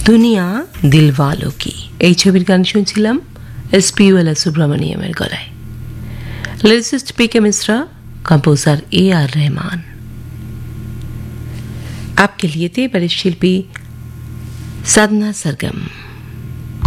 দুনিয়া দিলওয়ালো কি, এই ছবির গান শুনছিলাম এসপি বালাসুব্রমণিয়ামের গলায়। Lyricist PK. Mishra, composer AR. Rahman. आपके लिए थे बड़े शिल्पी साधना सरगम।